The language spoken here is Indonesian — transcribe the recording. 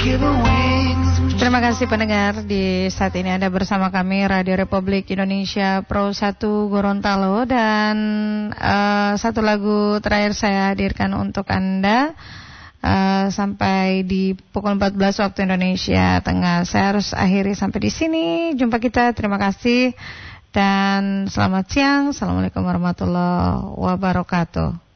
Terima kasih pendengar, di saat ini Anda bersama kami Radio Republik Indonesia Pro 1 Gorontalo. Dan satu lagu terakhir saya hadirkan untuk Anda sampai di pukul 14 waktu Indonesia Tengah. Saya harus akhiri sampai di sini. Jumpa kita, terima kasih dan selamat siang. Assalamualaikum warahmatullahi wabarakatuh.